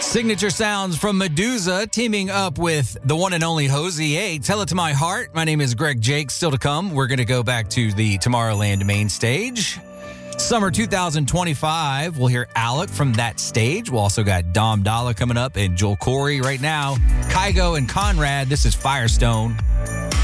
Signature sounds from Medusa teaming up with the one and only Hosier. Tell It to My Heart. My name is Greg Jake. Still to come, we're going to go back to the Tomorrowland main stage. Summer 2025, we'll hear Alec from that stage. We'll also got Dom Dalla coming up and Joel Corey right now. Kygo and Conrad, this is Firestone.